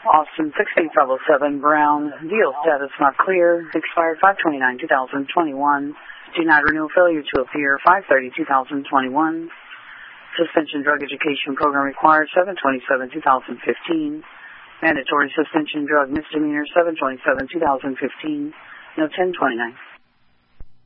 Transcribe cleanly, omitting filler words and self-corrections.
Austin 16507 Brown, deal status not clear, expired 5/29/2021, denied renewal failure to appear 5/30/2021, suspension drug education program required 7/27/2015, mandatory suspension drug misdemeanor 7/27/2015, no 10/29.